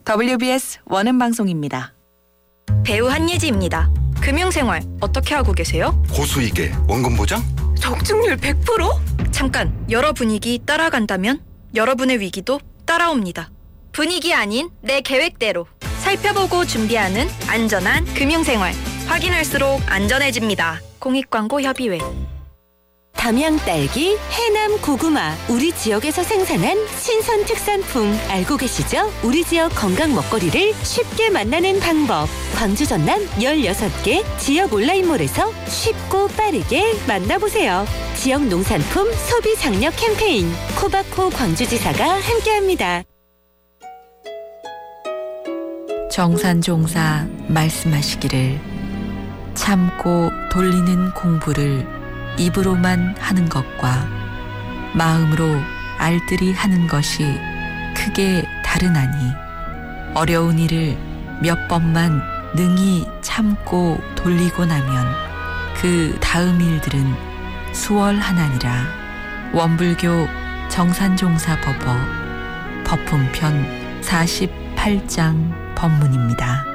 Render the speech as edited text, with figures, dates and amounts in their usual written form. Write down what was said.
WBS 원음 방송입니다. 배우 한예지입니다. 금융생활 어떻게 하고 계세요? 고수익에 원금 보장? 적중률 100%? 잠깐, 여러 분위기 따라간다면 여러분의 위기도 따라옵니다. 분위기 아닌 내 계획대로 살펴보고 준비하는 안전한 금융생활. 확인할수록 안전해집니다. 공익광고협의회. 담양 딸기, 해남 고구마, 우리 지역에서 생산한 신선 특산품 알고 계시죠? 우리 지역 건강 먹거리를 쉽게 만나는 방법. 광주 전남 16개 지역 온라인몰에서 쉽고 빠르게 만나보세요. 지역 농산품 소비 장려 캠페인 코바코 광주지사가 함께합니다. 정산종사 말씀하시기를 참고 돌리는 공부를 입으로만 하는 것과 마음으로 알뜰히 하는 것이 크게 다르나니 어려운 일을 몇 번만 능히 참고 돌리고 나면 그 다음 일들은 수월하나니라. 원불교 정산종사법어 법품편 48장 법문입니다.